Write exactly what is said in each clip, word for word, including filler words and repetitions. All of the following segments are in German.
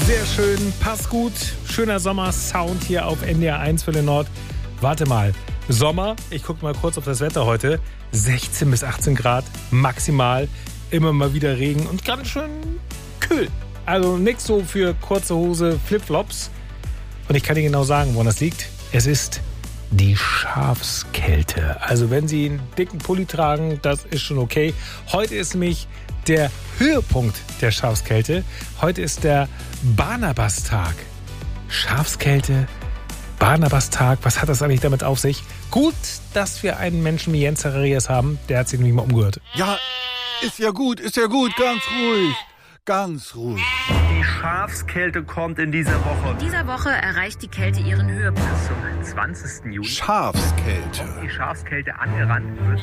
Sehr schön, passt gut. Schöner Sommersound hier auf N D R eins Welle Nord. Warte mal, Sommer, ich gucke mal kurz auf das Wetter heute. sechzehn bis achtzehn Grad maximal, immer mal wieder Regen und ganz schön kühl. Also nichts so für kurze Hose, Flipflops. Und ich kann dir genau sagen, woran das liegt. Es ist die Schafskälte. Also wenn Sie einen dicken Pulli tragen, das ist schon okay. Heute ist nämlich der Höhepunkt der Schafskälte. Heute ist der Barnabastag. Schafskälte, Barnabastag, was hat das eigentlich damit auf sich? Gut, dass wir einen Menschen wie Jens Zacharias haben, der hat sich nämlich mal umgehört. Ja, ist ja gut, ist ja gut, ganz ruhig, ganz ruhig. Die Schafskälte kommt in dieser Woche. In dieser Woche erreicht die Kälte ihren Höhepunkt. Zum zwanzigsten Juni. Schafskälte. Die Schafskälte angerannt wird.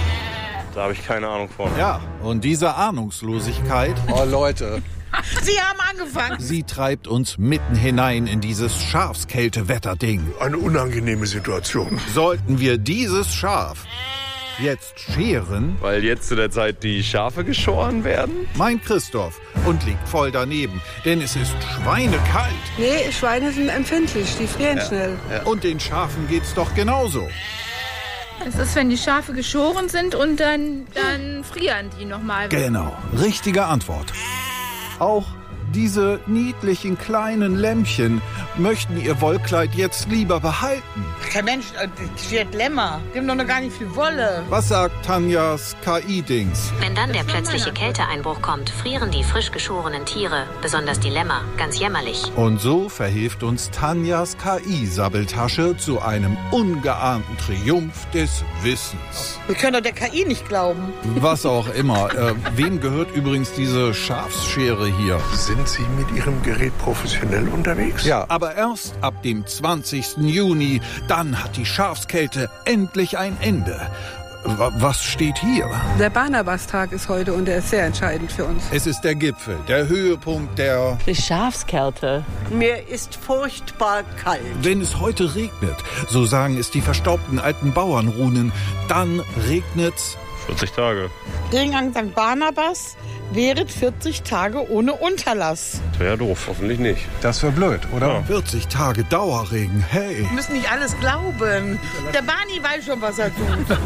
Da habe ich keine Ahnung von. Ja, und diese Ahnungslosigkeit, Oh Leute, Sie haben angefangen. sie treibt uns mitten hinein in dieses Schafskälte-Wetterding. eine unangenehme Situation. Sollten wir dieses Schaf jetzt scheren, Weil jetzt zu der Zeit die Schafe geschoren werden? meint Christoph und liegt voll daneben, denn es ist schweinekalt. Nee, Schweine sind empfindlich, die frieren schnell. Und den Schafen geht's doch genauso. Das ist, wenn die Schafe geschoren sind und dann, dann frieren die nochmal. Genau, richtige Antwort. Auch diese niedlichen kleinen Lämmchen möchten ihr Wollkleid jetzt lieber behalten. Kein Mensch, das wird Lämmer. Die haben doch noch gar nicht viel Wolle. Was sagt Tanjas K I-Dings? Wenn dann der plötzliche Kälteeinbruch kommt, frieren die frisch geschorenen Tiere, besonders die Lämmer, ganz jämmerlich. Und so verhilft uns Tanjas K I-Sabbeltasche zu einem ungeahnten Triumph des Wissens. Wir können doch der K I nicht glauben. Was auch immer. Äh, wem gehört übrigens diese Schafsschere hier? Sind Sie mit Ihrem Gerät professionell unterwegs? Ja, aber erst ab dem zwanzigsten Juni, dann hat die Schafskälte endlich ein Ende. W- Was steht hier? Der Barnabastag ist heute und der ist sehr entscheidend für uns. Es ist der Gipfel, der Höhepunkt der... Die Schafskälte. Mir ist furchtbar kalt. Wenn es heute regnet, so sagen es die verstaubten alten Bauernrunen, dann regnet's. vierzig Tage. Regen an Sankt Barnabas während vierzig Tage ohne Unterlass. Das wäre ja doof. Hoffentlich nicht. Das wäre blöd, oder? Ja. vierzig Tage Dauerregen, hey. Wir müssen nicht alles glauben. Der Barney weiß schon, was er tut.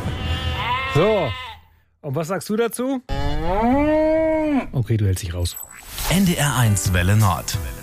So, und was sagst du dazu? Okay, du hältst dich raus. N D R eins Welle Nord.